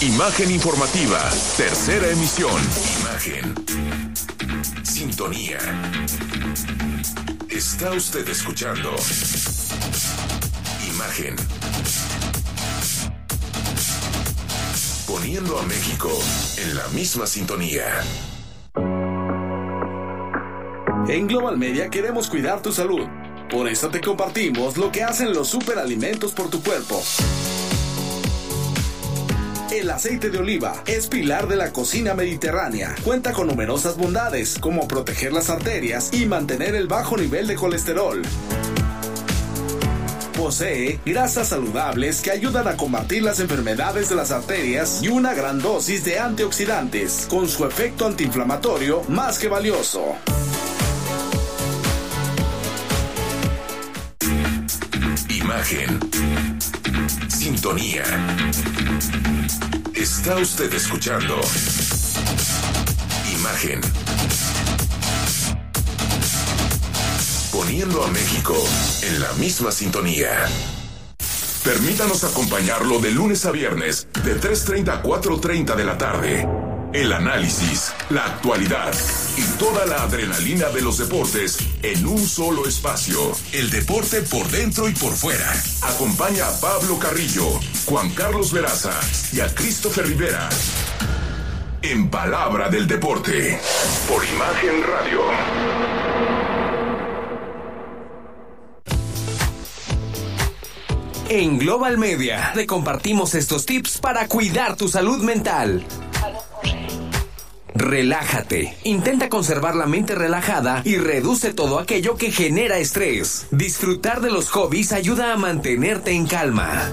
Imagen informativa, tercera emisión. Imagen. Sintonía. Está usted escuchando Imagen. Poniendo a México en la misma sintonía. En Global Media queremos cuidar tu salud. Por eso te compartimos lo que hacen los superalimentos por tu cuerpo. El aceite de oliva es pilar de la cocina mediterránea. Cuenta con numerosas bondades, como proteger las arterias y mantener el bajo nivel de colesterol. Posee grasas saludables que ayudan a combatir las enfermedades de las arterias y una gran dosis de antioxidantes, con su efecto antiinflamatorio más que valioso. Imagen. Sintonía. Está usted escuchando Imagen. Poniendo a México en la misma sintonía. Permítanos acompañarlo de lunes a viernes, de 3:30 a 4:30 de la tarde. El análisis, la actualidad y toda la adrenalina de los deportes en un solo espacio. El deporte por dentro y por fuera. Acompaña a Pablo Carrillo, Juan Carlos Veraza y a Christopher Rivera. En Palabra del Deporte. Por Imagen Radio. En Global Media te compartimos estos tips para cuidar tu salud mental. Relájate. Intenta conservar la mente relajada y reduce todo aquello que genera estrés. Disfrutar de los hobbies ayuda a mantenerte en calma.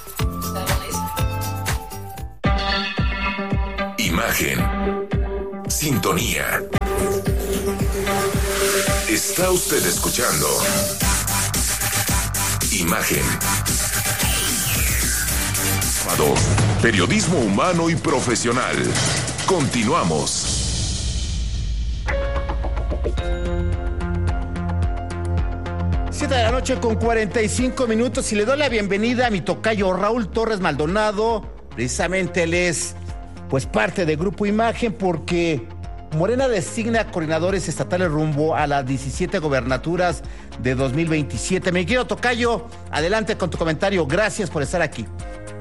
Imagen. Sintonía. Está usted escuchando Imagen. Periodismo humano y profesional. Continuamos. 7 de la noche con 45 minutos y le doy la bienvenida a mi tocayo Raúl Torres Maldonado. Precisamente él es parte de Grupo Imagen, porque Morena designa coordinadores estatales rumbo a las 17 gobernaturas de 2027. Mi querido tocayo, adelante con tu comentario. Gracias por estar aquí.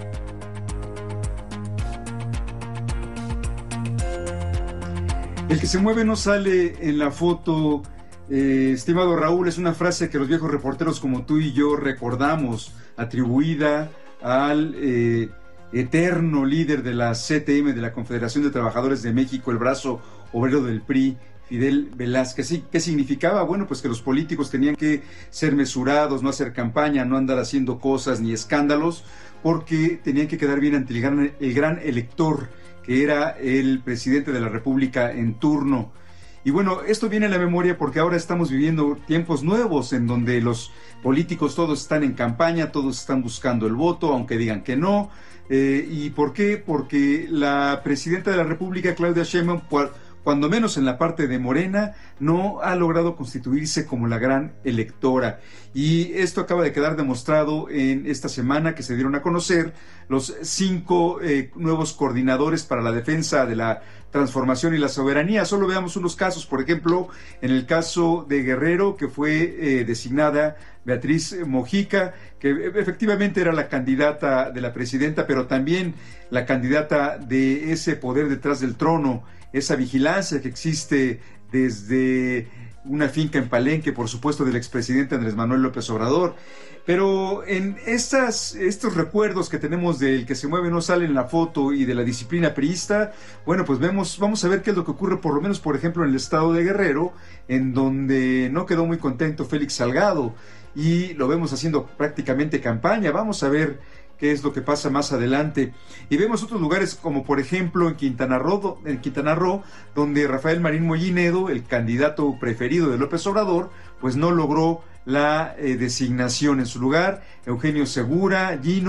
El que se mueve no sale en la foto, estimado Raúl, es una frase que los viejos reporteros como tú y yo recordamos, atribuida al eterno líder de la CTM, de la Confederación de Trabajadores de México, el brazo obrero del PRI, Fidel Velázquez. ¿Qué significaba? Bueno, pues que los políticos tenían que ser mesurados, no hacer campaña, no andar haciendo cosas ni escándalos, porque tenían que quedar bien ante el gran elector, que era el presidente de la República en turno. Y bueno, esto viene a la memoria porque ahora estamos viviendo tiempos nuevos en donde los políticos todos están en campaña, todos están buscando el voto, aunque digan que no. ¿Y por qué? Porque la presidenta de la República, Claudia Sheinbaum, cuando menos en la parte de Morena, no ha logrado constituirse como la gran electora. Y esto acaba de quedar demostrado en esta semana que se dieron a conocer los 5 nuevos coordinadores para la defensa de la transformación y la soberanía. Solo veamos unos casos. Por ejemplo, en el caso de Guerrero, que fue designada Beatriz Mojica, que efectivamente era la candidata de la presidenta, pero también la candidata de ese poder detrás del trono, esa vigilancia que existe desde una finca en Palenque, por supuesto, del expresidente Andrés Manuel López Obrador. Pero en estos recuerdos que tenemos del que se mueve no sale en la foto y de la disciplina priista, bueno, pues vamos a ver qué es lo que ocurre, por lo menos, por ejemplo, en el estado de Guerrero, en donde no quedó muy contento Félix Salgado, y lo vemos haciendo prácticamente campaña. Vamos a ver qué es lo que pasa más adelante. Y vemos otros lugares como por ejemplo en Quintana Roo, donde Rafael Marín Mollinedo, el candidato preferido de López Obrador, pues no logró la designación. En su lugar, Eugenio Segura, Gino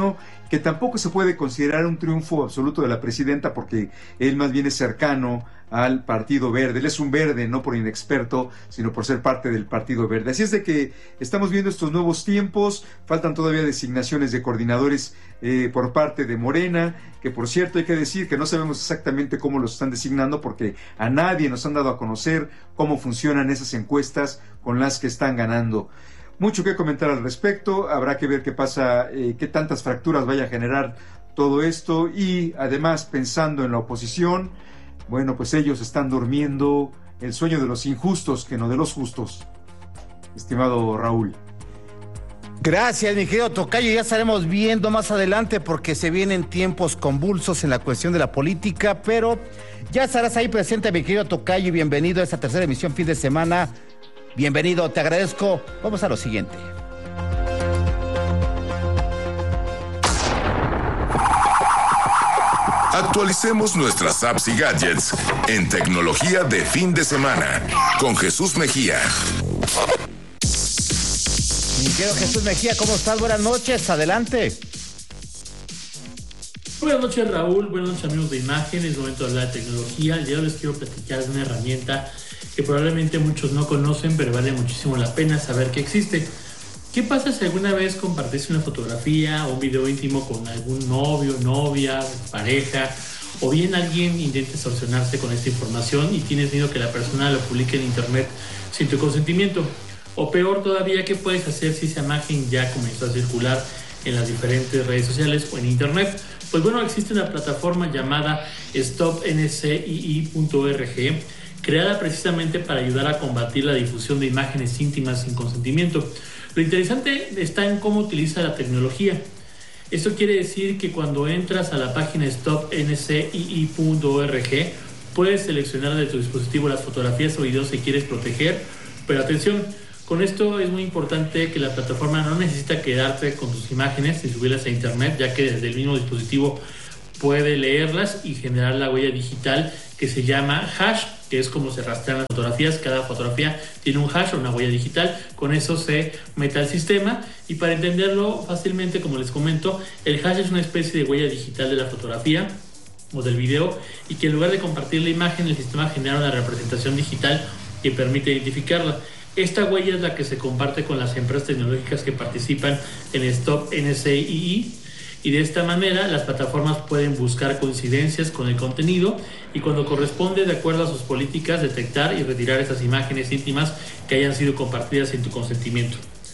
que tampoco se puede considerar un triunfo absoluto de la presidenta, porque él más bien es cercano al Partido Verde. Él es un verde, no por inexperto, sino por ser parte del Partido Verde. Así es de que estamos viendo estos nuevos tiempos. Faltan todavía designaciones de coordinadores por parte de Morena, que por cierto hay que decir que no sabemos exactamente cómo los están designando, porque a nadie nos han dado a conocer cómo funcionan esas encuestas con las que están ganando. Mucho que comentar al respecto. Habrá que ver qué pasa, qué tantas fracturas vaya a generar todo esto. Y además, pensando en la oposición, bueno, pues ellos están durmiendo el sueño de los injustos, que no de los justos, estimado Raúl. Gracias, mi querido tocayo. Ya estaremos viendo más adelante, porque se vienen tiempos convulsos en la cuestión de la política, pero ya estarás ahí presente, mi querido tocayo, y bienvenido a esta tercera emisión fin de semana. Bienvenido, te agradezco. Vamos a lo siguiente. Actualicemos nuestras apps y gadgets en tecnología de fin de semana con Jesús Mejía. Mi querido Jesús Mejía, ¿cómo estás? Buenas noches, adelante. Buenas noches, Raúl. Buenas noches, amigos de Imagen. Es momento de hablar de tecnología. El día de hoy les quiero platicar de una herramienta que probablemente muchos no conocen, pero vale muchísimo la pena saber que existe. ¿Qué pasa si alguna vez compartiste una fotografía o un video íntimo con algún novio, novia, pareja, o bien alguien intenta extorsionarse con esta información y tienes miedo que la persona lo publique en internet sin tu consentimiento? O peor todavía, ¿qué puedes hacer si esa imagen ya comenzó a circular en las diferentes redes sociales o en internet? Pues bueno, existe una plataforma llamada stopncii.org, creada precisamente para ayudar a combatir la difusión de imágenes íntimas sin consentimiento. Lo interesante está en cómo utiliza la tecnología. Esto quiere decir que cuando entras a la página stopncii.org, puedes seleccionar de tu dispositivo las fotografías o videos que quieres proteger, pero atención, con esto es muy importante que la plataforma no necesita quedarte con tus imágenes y subirlas a internet, ya que desde el mismo dispositivo puede leerlas y generar la huella digital que se llama hash, que es como se rastrean las fotografías. Cada fotografía tiene un hash o una huella digital. Con eso se mete al sistema, y para entenderlo fácilmente, como les comento, el hash es una especie de huella digital de la fotografía o del video, y que en lugar de compartir la imagen, el sistema genera una representación digital que permite identificarla. Esta huella es la que se comparte con las empresas tecnológicas que participan en Stop NCII, y de esta manera las plataformas pueden buscar coincidencias con el contenido y, cuando corresponde, de acuerdo a sus políticas, detectar y retirar esas imágenes íntimas que hayan sido compartidas sin tu consentimiento.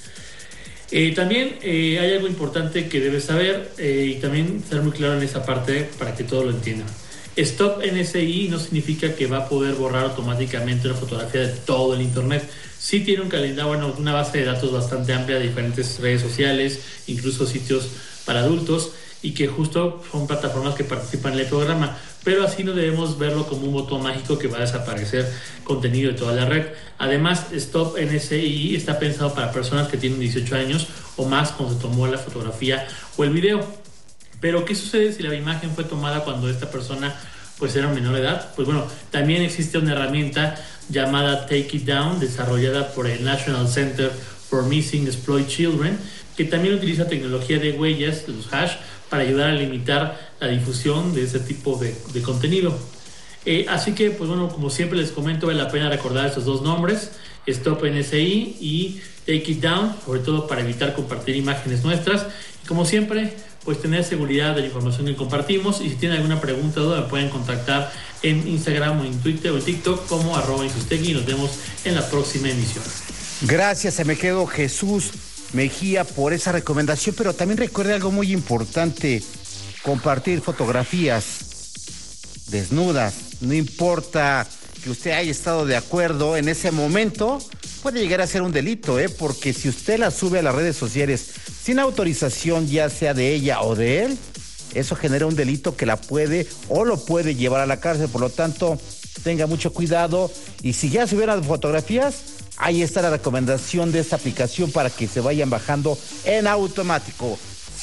También hay algo importante que debes saber, y también ser muy claro en esa parte para que todos lo entiendan. Stop NCI no significa que va a poder borrar automáticamente una fotografía de todo el internet. Sí tiene un calendario, una base de datos bastante amplia de diferentes redes sociales, incluso sitios para adultos, y que justo son plataformas que participan en el programa, pero así no debemos verlo como un botón mágico que va a desaparecer contenido de toda la red. Además, Stop NCI está pensado para personas que tienen 18 años o más cuando se tomó la fotografía o el video. Pero ¿qué sucede si la imagen fue tomada cuando esta persona pues era menor de edad? Pues bueno, también existe una herramienta llamada Take It Down, desarrollada por el National Center for Missing Exploited Children, que también utiliza tecnología de huellas, los hash, para ayudar a limitar la difusión de ese tipo de contenido. Así que, pues bueno, como siempre les comento, vale la pena recordar estos dos nombres, Stop NCI y Take It Down, sobre todo para evitar compartir imágenes nuestras. Y como siempre, pues tener seguridad de la información que compartimos, y si tienen alguna pregunta o duda me pueden contactar en Instagram o en Twitter o en TikTok como @Insustegui, y nos vemos en la próxima emisión. Gracias, me quedo Jesús Mejía por esa recomendación, pero también recuerde algo muy importante: compartir fotografías desnudas, no importa que usted haya estado de acuerdo en ese momento, puede llegar a ser un delito, porque si usted la sube a las redes sociales sin autorización, ya sea de ella o de él, eso genera un delito que la puede o lo puede llevar a la cárcel. Por lo tanto, tenga mucho cuidado, y si ya subieron las fotografías, ahí está la recomendación de esta aplicación para que se vayan bajando en automático.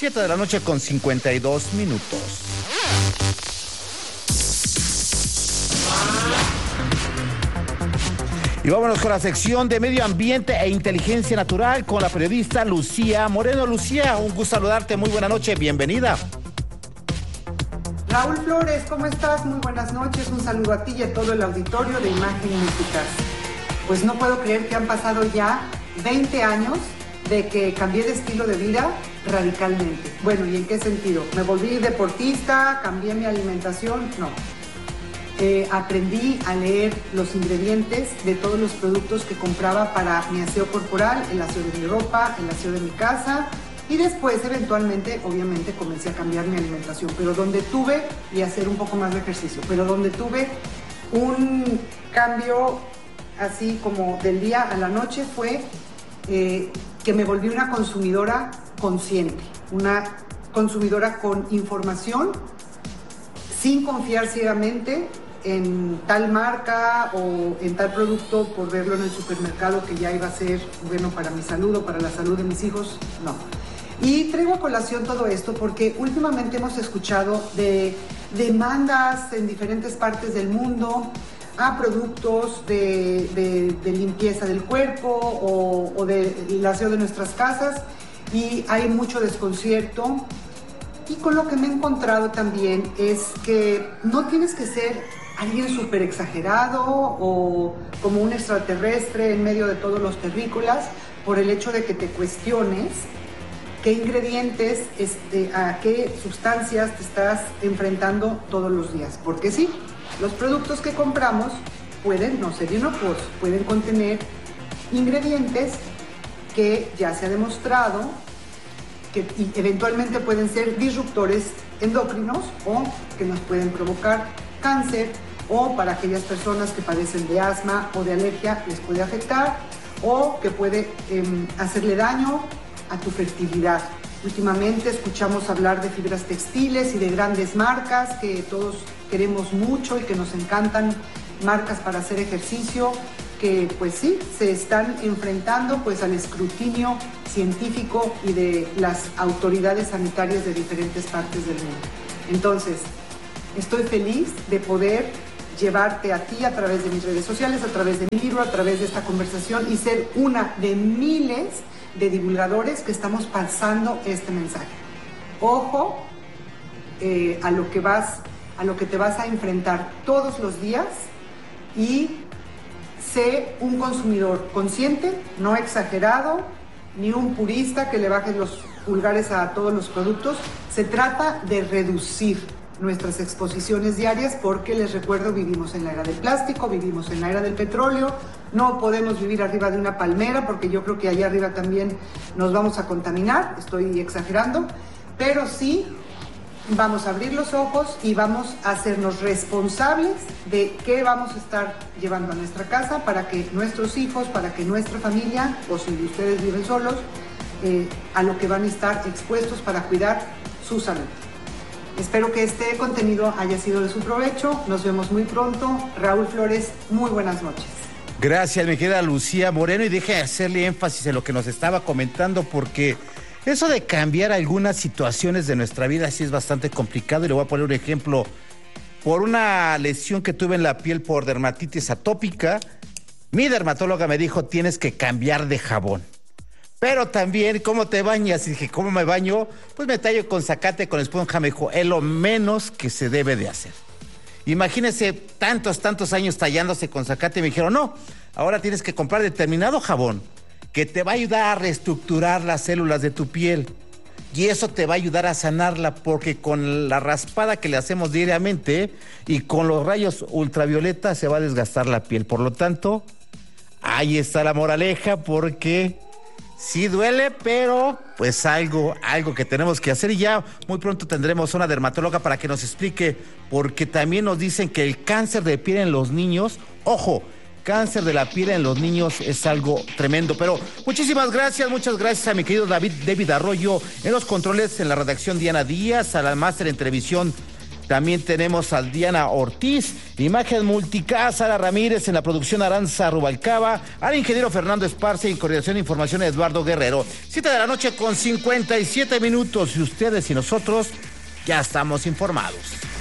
7:52 p.m. Y vámonos con la sección de Medio Ambiente e Inteligencia Natural con la periodista Lucía Moreno. Lucía, un gusto saludarte, muy buena noche, bienvenida. Raúl Flores, ¿cómo estás? Muy buenas noches, un saludo a ti y a todo el auditorio de Imagen Eficaz. Pues no puedo creer que han pasado ya 20 años de que cambié de estilo de vida radicalmente. Bueno, ¿y en qué sentido? ¿Me volví deportista? ¿Cambié mi alimentación? No. Aprendí a leer los ingredientes de todos los productos que compraba para mi aseo corporal, el aseo de mi ropa, el aseo de mi casa, y después eventualmente, obviamente, comencé a cambiar mi alimentación, pero donde tuve, y hacer un poco más de ejercicio, pero donde tuve un cambio así como del día a la noche fue que me volví una consumidora consciente, una consumidora con información, sin confiar ciegamente en tal marca o en tal producto por verlo en el supermercado que ya iba a ser bueno para mi salud o para la salud de mis hijos, no. Y traigo a colación todo esto porque últimamente hemos escuchado de demandas en diferentes partes del mundo a productos de limpieza del cuerpo o del aseo de nuestras casas, y hay mucho desconcierto. Y con lo que me he encontrado también es que no tienes que ser alguien súper exagerado o como un extraterrestre en medio de todos los terrícolas por el hecho de que te cuestiones qué ingredientes, a qué sustancias te estás enfrentando todos los días. Porque sí, los productos que compramos pueden no ser inocuos, pueden contener ingredientes que ya se ha demostrado que eventualmente pueden ser disruptores endocrinos o que nos pueden provocar cáncer, o para aquellas personas que padecen de asma o de alergia les puede afectar, o que puede hacerle daño a tu fertilidad. Últimamente escuchamos hablar de fibras textiles y de grandes marcas que todos queremos mucho y que nos encantan, marcas para hacer ejercicio, que pues sí, se están enfrentando pues al escrutinio científico y de las autoridades sanitarias de diferentes partes del mundo. Entonces, estoy feliz de poder llevarte a ti a través de mis redes sociales, a través de mi libro, a través de esta conversación y ser una de miles de divulgadores que estamos pasando este mensaje. Ojo a lo que te vas a enfrentar todos los días, y sé un consumidor consciente, no exagerado, ni un purista que le baje los pulgares a todos los productos. Se trata de reducir nuestras exposiciones diarias porque, les recuerdo, vivimos en la era del plástico, vivimos en la era del petróleo, no podemos vivir arriba de una palmera porque yo creo que allá arriba también nos vamos a contaminar, estoy exagerando, pero sí vamos a abrir los ojos y vamos a hacernos responsables de qué vamos a estar llevando a nuestra casa para que nuestros hijos, para que nuestra familia, o si ustedes viven solos, a lo que van a estar expuestos para cuidar su salud. Espero que este contenido haya sido de su provecho. Nos vemos muy pronto. Raúl Flores, muy buenas noches. Gracias, mi querida Lucía Moreno, y deje de hacerle énfasis en lo que nos estaba comentando, porque eso de cambiar algunas situaciones de nuestra vida sí es bastante complicado, y le voy a poner un ejemplo. Por una lesión que tuve en la piel por dermatitis atópica, mi dermatóloga me dijo, tienes que cambiar de jabón. Pero también, ¿cómo te bañas? Y dije, ¿cómo me baño? Pues me tallo con zacate, con esponja. Me dijo, es lo menos que se debe de hacer. Imagínense tantos años tallándose con zacate, y me dijeron, no, ahora tienes que comprar determinado jabón que te va a ayudar a reestructurar las células de tu piel. Y eso te va a ayudar a sanarla, porque con la raspada que le hacemos diariamente y con los rayos ultravioleta se va a desgastar la piel. Por lo tanto, ahí está la moraleja, porque sí duele, pero pues algo que tenemos que hacer, y ya muy pronto tendremos una dermatóloga para que nos explique, porque también nos dicen que el cáncer de piel en los niños, ojo, cáncer de la piel en los niños es algo tremendo. Pero muchísimas gracias, muchas gracias a mi querido David Arroyo en los controles, en la redacción Diana Díaz, a la máster en televisión. También tenemos a Diana Ortiz, imagen multicast, Sara Ramírez, en la producción Aranza Rubalcaba, al ingeniero Fernando Esparce, y en coordinación de información Eduardo Guerrero. 7:57 p.m, y ustedes y nosotros ya estamos informados.